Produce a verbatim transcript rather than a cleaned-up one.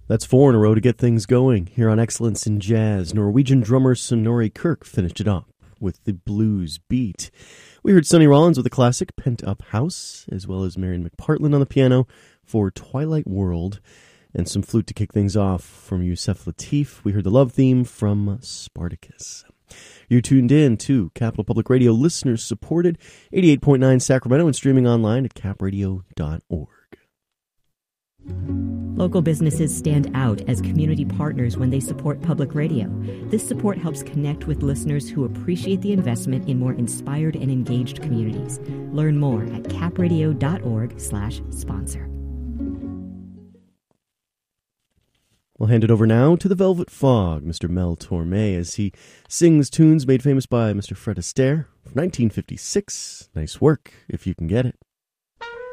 That's four in a row to get things going here on Excellence in Jazz. Norwegian drummer Sonori Kirk finished it off with the blues beat. We heard Sonny Rollins with the classic Pent Up House, as well as Marion McPartland on the piano for Twilight World, and some flute to kick things off from Yusef Lateef. We heard the love theme from Spartacus. You're tuned in to Capital Public Radio, listeners supported, eighty-eight point nine Sacramento, and streaming online at cap radio dot org. Local businesses stand out as community partners when they support public radio. This support helps connect with listeners who appreciate the investment in more inspired and engaged communities. Learn more at cap radio dot org slash sponsor. We'll hand it over now to the Velvet Fog, Mister Mel Torme, as he sings tunes made famous by Mister Fred Astaire from nineteen fifty-six. Nice work, if you can get it.